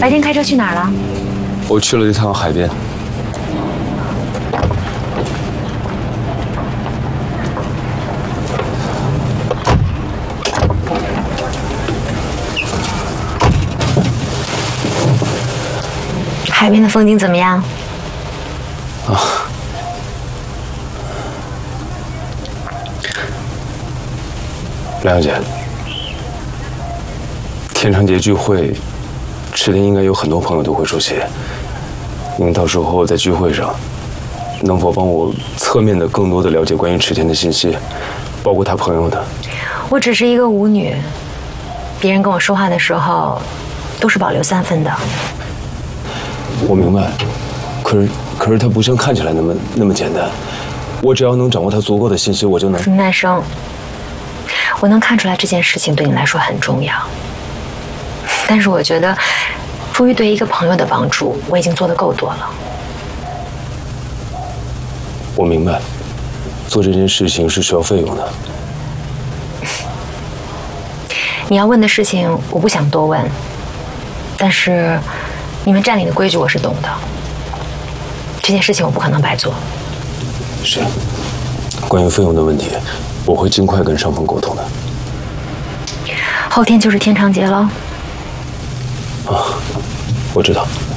白天开车去哪儿了？ 我去了一趟海边。 海边的风景怎么样？ 啊，梁小姐，天长节聚会，池田应该有很多朋友都会出席。您到时候在聚会上，能否帮我侧面的更多的了解关于池田的信息，包括他朋友的？ 我只是一个舞女，别人跟我说话的时候，都是保留3分的。 我明白，可是他不像看起来那么简单。我只要能掌握他足够的信息，我就能。 林南生，我能看出来这件事情对你来说很重要，但是我觉得，出于对一个朋友的帮助，我已经做得够多了。 我明白，做这件事情是需要费用的。 你要问的事情，我不想多问，但是你们站里的规矩我是懂的。这件事情我不可能白做。 是，关于费用的问题，我会尽快跟上峰沟通的。 后天就是天长节了。 啊，我知道。